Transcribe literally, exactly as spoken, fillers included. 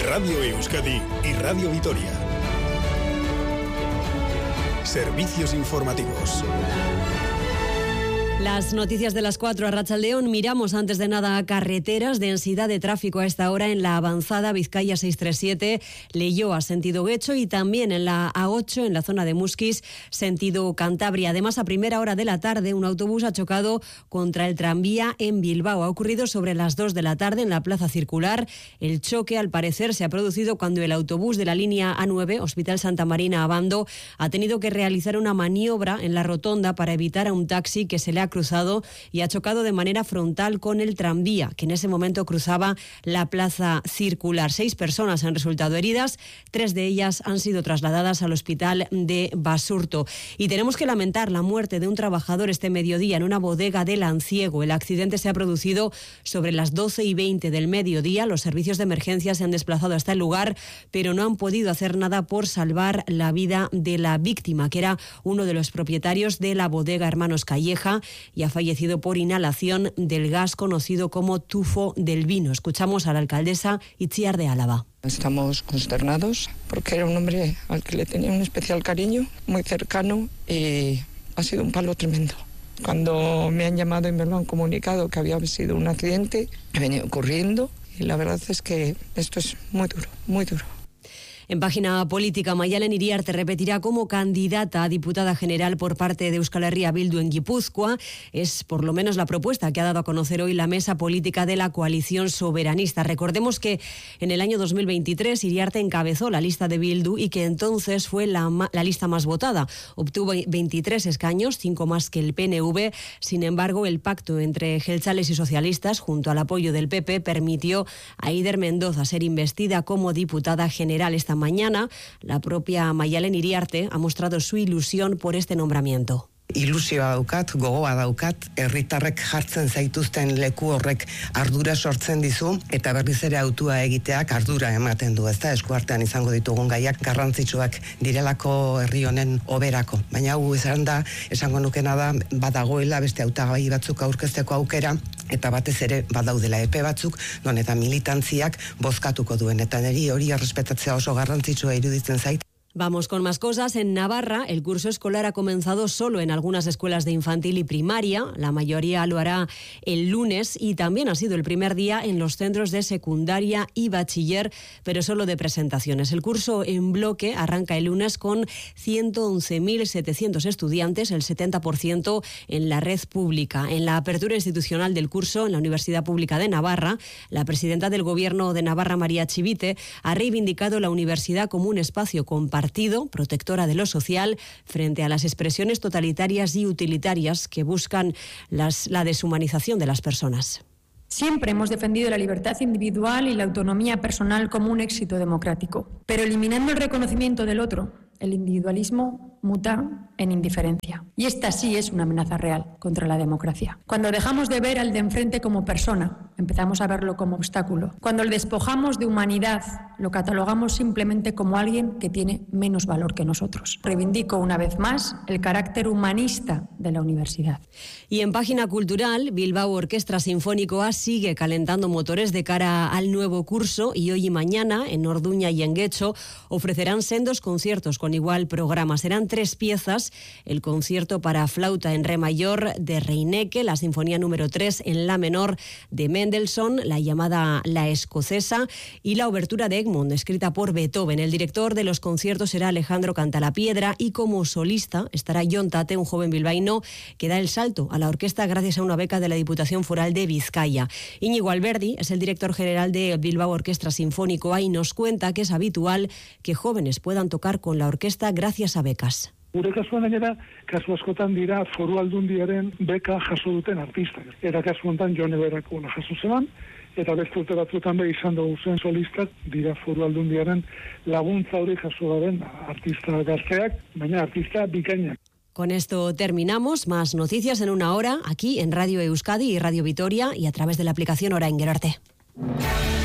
Radio Euskadi y Radio Vitoria. Servicios informativos. Las noticias de las cuatro a Arratsaldeon. Miramos antes de nada a carreteras. Densidad de tráfico a esta hora en la avanzada Vizcaya seiscientos treinta y siete, Leioa sentido Guecho, y también en la A ocho en la zona de Muskiz sentido Cantabria. Además, a primera hora de la tarde un autobús ha chocado contra el tranvía en Bilbao. Ha ocurrido sobre las dos de la tarde en la plaza circular. El choque al parecer se ha producido cuando el autobús de la línea A nueve, Hospital Santa Marina Abando, ha tenido que realizar una maniobra en la rotonda para evitar a un taxi que se le ha cruzado y ha chocado de manera frontal con el tranvía, que en ese momento cruzaba la plaza circular. Seis personas han resultado heridas, tres de ellas han sido trasladadas al hospital de Basurto. Y tenemos que lamentar la muerte de un trabajador este mediodía en una bodega de Lanciego. El accidente se ha producido sobre las doce y veinte del mediodía. Los servicios de emergencia se han desplazado hasta el lugar, pero no han podido hacer nada por salvar la vida de la víctima, que era uno de los propietarios de la bodega Hermanos Calleja, y ha fallecido por inhalación del gas conocido como tufo del vino. Escuchamos a la alcaldesa Itziar de Álava. Estamos consternados porque era un hombre al que le tenía un especial cariño, muy cercano, y ha sido un palo tremendo. Cuando me han llamado y me lo han comunicado que había sido un accidente, he venido corriendo y la verdad es que esto es muy duro, muy duro. En página política, Maialen Iriarte repetirá como candidata a diputada general por parte de Euskal Herria Bildu en Guipúzcoa. Es por lo menos la propuesta que ha dado a conocer hoy la mesa política de la coalición soberanista. Recordemos que en el año dos mil veintitrés Iriarte encabezó la lista de Bildu y que entonces fue la, la lista más votada. Obtuvo veintitrés escaños, cinco más que el P N V. Sin embargo, el pacto entre jeltzales y socialistas, junto al apoyo del P P, permitió a Eider Mendoza ser investida como diputada general. Esta mañana, la propia Maialen Iriarte ha mostrado su ilusión por este nombramiento. Ilusioa daukat, gogoa daukat, herritarrek jartzen zaituzten leku horrek ardura sortzen dizu, eta berriz ere autua egiteak ardura ematen du, ezta? Eskuartean izango ditugun gaiak garrantzitsuak direlako herri honen oberako. Baina hau izan da, esango nukena da, badagoela beste hautagai batzuk aurkezteko aukera, eta batez ere badaudela epe batzuk, non eta militantziak bozkatuko duen, eta niri hori errespetatzea oso garrantzitsua iruditzen zait. Vamos con más cosas. En Navarra, el curso escolar ha comenzado solo en algunas escuelas de infantil y primaria. La mayoría lo hará el lunes y también ha sido el primer día en los centros de secundaria y bachiller, pero solo de presentaciones. El curso en bloque arranca el lunes con ciento once mil setecientos estudiantes, el setenta por ciento en la red pública. En la apertura institucional del curso en la Universidad Pública de Navarra, la presidenta del Gobierno de Navarra, María Chivite, ha reivindicado la universidad como un espacio compartido, protectora de lo social, frente a las expresiones totalitarias y utilitarias que buscan las, la deshumanización de las personas. Siempre hemos defendido la libertad individual y la autonomía personal como un éxito democrático, pero eliminando el reconocimiento del otro, el individualismo muta en indiferencia. Y esta sí es una amenaza real contra la democracia. Cuando dejamos de ver al de enfrente como persona, empezamos a verlo como obstáculo. Cuando le despojamos de humanidad, lo catalogamos simplemente como alguien que tiene menos valor que nosotros. Reivindico una vez más el carácter humanista de la universidad. Y en página cultural, Bilbao Orquestra Sinfónico sigue calentando motores de cara al nuevo curso y hoy y mañana en Orduña y en Guecho ofrecerán sendos conciertos con igual programa. Serán tres piezas: el concierto para flauta en re mayor de Reineke, la sinfonía número tres en la menor de Mendelssohn, la llamada La Escocesa, y la obertura de Egmont, escrita por Beethoven. El director de los conciertos será Alejandro Cantalapiedra y como solista estará Jon Tate, un joven bilbaíno que da el salto a la orquesta gracias a una beca de la Diputación Foral de Vizcaya. Íñigo Alberdi es el director general de Bilbao Orquestra Sinfónico y nos cuenta que es habitual que jóvenes puedan tocar con la orquesta gracias a becas. Gure kasuan gainera, kasu askotan dira foru aldundiaren beka jaso duten artistak. Eta kasu honetan Jone Berako jaso zeban, eta beste urte batzuetan be izan dugu zen solistak dira foru aldundiaren laguntza hori jaso garen artista gazteak, baina artista bikainak. Con esto terminamos. Más noticias en una hora aquí en Radio Euskadi y Radio Vitoria y a través de la aplicación Orain Gero Arte.